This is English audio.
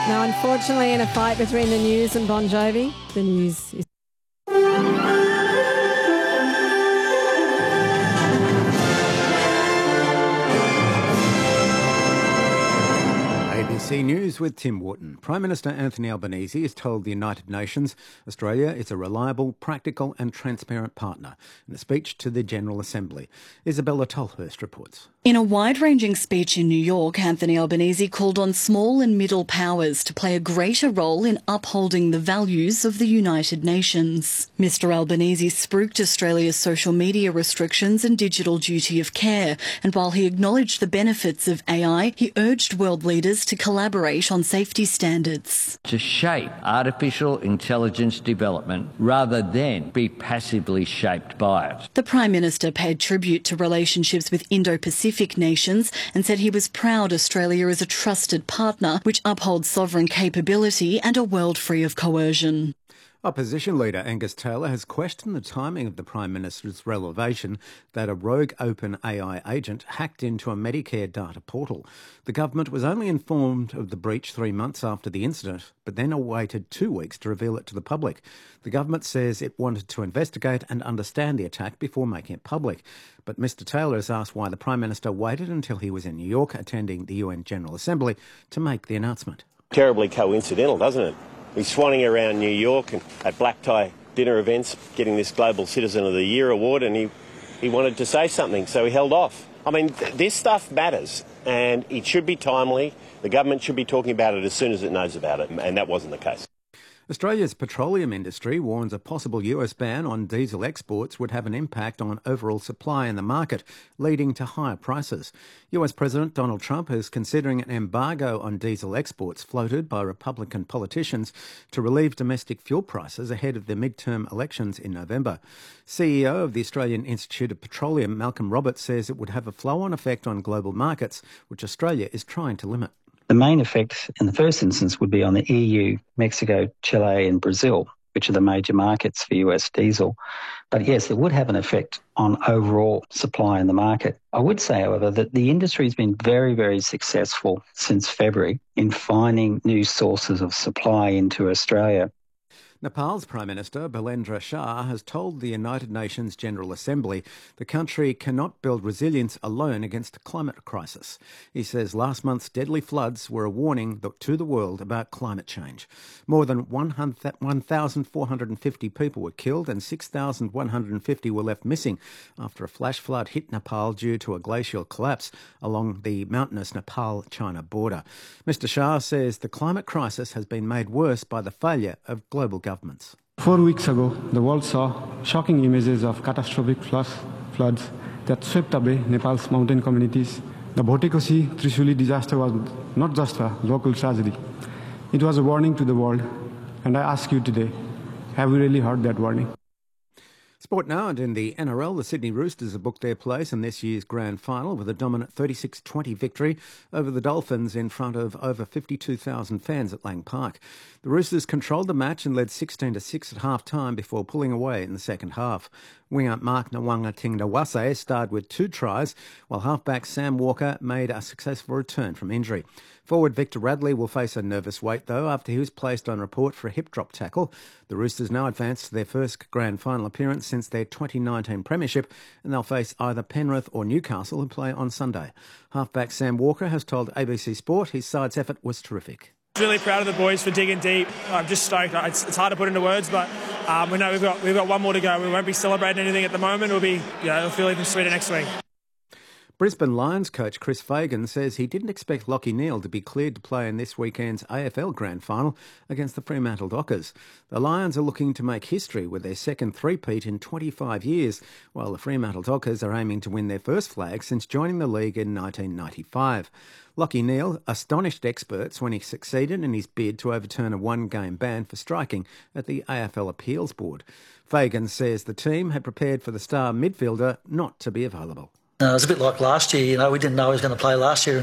Now, unfortunately, in a fight between the News and Bon Jovi, the News is... ABC News with Tim Wharton. Prime Minister Anthony Albanese has told the United Nations Australia is a reliable, practical and transparent partner in a speech to the General Assembly. Isabella Tolhurst reports. In a wide-ranging speech in New York, Anthony Albanese called on small and middle powers to play a greater role in upholding the values of the United Nations. Mr Albanese spruiked Australia's social media restrictions and digital duty of care, and while he acknowledged the benefits of AI, he urged world leaders to collaborate on safety standards. To shape artificial intelligence development rather than be passively shaped by it. The Prime Minister paid tribute to relationships with Indo-Pacific nations and said he was proud Australia is a trusted partner which upholds sovereign capability and a world free of coercion. Opposition leader Angus Taylor has questioned the timing of the Prime Minister's revelation that a rogue OpenAI agent hacked into a Medicare data portal. The government was only informed of the breach 3 months after the incident, but then awaited 2 weeks to reveal it to the public. The government says it wanted to investigate and understand the attack before making it public. But Mr Taylor has asked why the Prime Minister waited until he was in New York attending the UN General Assembly to make the announcement. Terribly coincidental, doesn't it? He's swanning around New York and at black tie dinner events getting this Global Citizen of the Year award, and he wanted to say something, so he held off. I mean, this stuff matters and it should be timely. The government should be talking about it as soon as it knows about it, and that wasn't the case. Australia's petroleum industry warns a possible US ban on diesel exports would have an impact on overall supply in the market, leading to higher prices. US President Donald Trump is considering an embargo on diesel exports floated by Republican politicians to relieve domestic fuel prices ahead of the midterm elections in November. CEO of the Australian Institute of Petroleum, Malcolm Roberts, says it would have a flow-on effect on global markets, which Australia is trying to limit. The main effect in the first instance would be on the EU, Mexico, Chile and Brazil, which are the major markets for US diesel. But yes, it would have an effect on overall supply in the market. I would say, however, that the industry has been very, very successful since February in finding new sources of supply into Australia. Nepal's Prime Minister, Bilendra Shah, has told the United Nations General Assembly the country cannot build resilience alone against a climate crisis. He says last month's deadly floods were a warning to the world about climate change. More than 1,450 people were killed and 6,150 were left missing after a flash flood hit Nepal due to a glacial collapse along the mountainous Nepal-China border. Mr Shah says the climate crisis has been made worse by the failure of global governments. 4 weeks ago, the world saw shocking images of catastrophic floods that swept away Nepal's mountain communities. The Bhotekoshi Trishuli disaster was not just a local tragedy. It was a warning to the world. And I ask you today, have we really heard that warning? Sport now, and in the NRL, the Sydney Roosters have booked their place in this year's grand final with a dominant 36-20 victory over the Dolphins in front of over 52,000 fans at Lang Park. The Roosters controlled the match and led 16-6 at half-time before pulling away in the second half. Winger Mark Nawanga Tingdawase starred with 2 tries, while halfback Sam Walker made a successful return from injury. Forward Victor Radley will face a nervous wait, though, after he was placed on report for a hip drop tackle. The Roosters now advance to their first grand final appearance since their 2019 premiership, and they'll face either Penrith or Newcastle, who play on Sunday. Halfback Sam Walker has told ABC Sport his side's effort was terrific. Really proud of the boys for digging deep. I'm just stoked. It's hard to put into words, but we know we've got one more to go. We won't be celebrating anything at the moment. It'll feel even sweeter next week. Brisbane Lions coach Chris Fagan says he didn't expect Lachie Neale to be cleared to play in this weekend's AFL Grand Final against the Fremantle Dockers. The Lions are looking to make history with their second three-peat in 25 years, while the Fremantle Dockers are aiming to win their first flag since joining the league in 1995. Lachie Neale astonished experts when he succeeded in his bid to overturn a one-game ban for striking at the AFL Appeals Board. Fagan says the team had prepared for the star midfielder not to be available. It was a bit like last year, we didn't know he was going to play last year